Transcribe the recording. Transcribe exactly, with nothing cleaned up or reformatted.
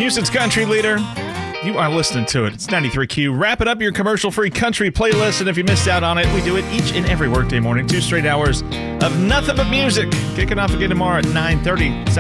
Houston's country leader. You are listening to it. It's ninety-three Q. Wrapping up your commercial-free country playlist, and if you missed out on it, we do it each and every workday morning. Two straight hours of nothing but music. Kicking off again tomorrow at nine thirty.